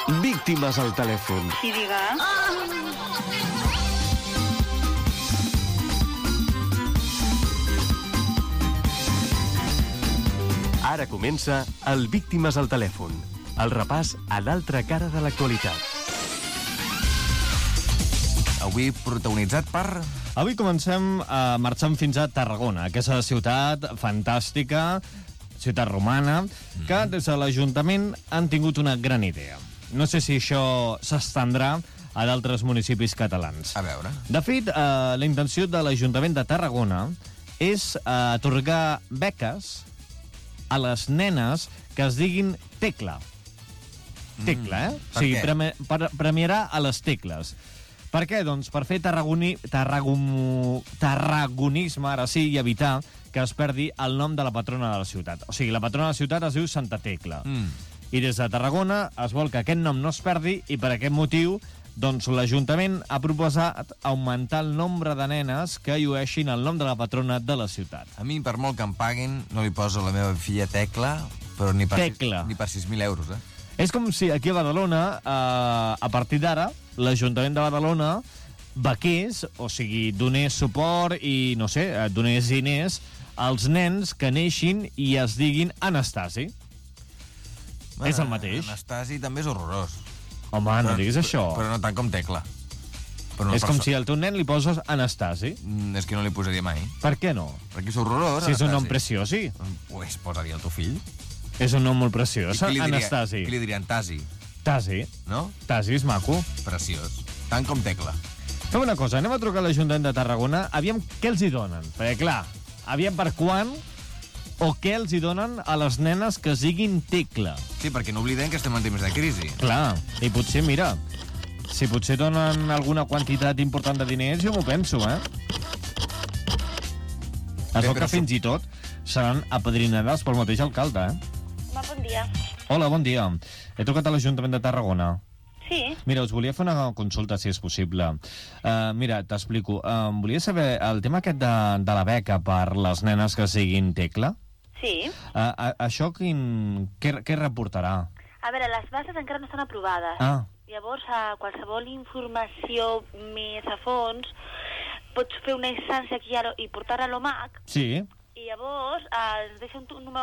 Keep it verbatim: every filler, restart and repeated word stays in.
Víctimes al telèfon. Sí, diga. Ara comença el Víctimes al telèfon, el repàs a l'altra cara de l'actualitat. Avui protagonitzat per... Avui comencem a marxar fins a Tarragona, aquesta ciutat fantàstica, ciutat romana, que des de l'Ajuntament han tingut una gran idea. No sé si això s'estendrà a d'altres municipis catalans. A veure... De fet, eh, la intenció de l'Ajuntament de Tarragona és eh, atorgar beques a les nenes que es diguin Tecla. Tecla, eh? Per o sigui, què? premi per premiarà a les tecles. Per què? Doncs per fer tarragoni tarragon tarragonisme, ara sí, i evitar que es perdi el nom de la patrona de la ciutat. O sigui, la patrona de la ciutat es diu Santa Tecla. Mm. I des de Tarragona es vol que aquest nom no es perdi i per aquest motiu doncs l'Ajuntament ha proposat augmentar el nombre de nenes que llueixin el nom de la patrona de la ciutat. A mi, per molt que em paguin, no li poso la meva filla Tecla, però ni per, Tecla. ni per sis mil euros, eh? És com si aquí a Badalona, eh, a partir d'ara, l'Ajuntament de Badalona bequés, o sigui, donés suport i, no sé, eh, donés diners als nens que neixin i es diguin Anastasi. Bueno, És el mateix. Anastasi també és horrorós. Home, no diguis això. Però, però no tant com Tecla. Però no És com si al teu nen li poses Anastasi. Mm, és que no li posaria mai. Per què no? Perquè és horrorós, Si és un nom Anastasi. preciós, sí. Pues posaria el teu fill. És un nom molt preciós, I qui li diria- Anastasi. Qui li dirien Tasi, Tasi. no? Tasi és maco. Preciós. Tant com Tecla. Fem una cosa, anem a trucar a l'Ajuntament de Tarragona, aviam què els hi donen. Perquè, clar, aviam per quan o què els hi donen a les nenes que siguin Tecla. Sí, perquè no oblidem que estem en temps de crisi. Clar, i potser, mira, si potser donen alguna quantitat important de diners, jo m'ho penso, eh? Es Bé, veu però que su- fins i tot seran apadrinades pel mateix alcalde, eh? Home, bon dia. Hola, bon dia. He trucat a l'Ajuntament de Tarragona. Sí, Mira, us volia fer una consulta, si és possible. Uh, mira, t'explico. Uh, volia saber el tema aquest de, de la beca per les nenes que siguin Tecla. sí. Uh, uh, això quin, què, què reportarà? A veure, les bases encara no estan aprovades. Ah. Llavors, a qualsevol informació més a fons, pots fer una instància aquí ara i portar-la a l'O M A C, Sí. i llavors eh, ens deixa un, tu- un número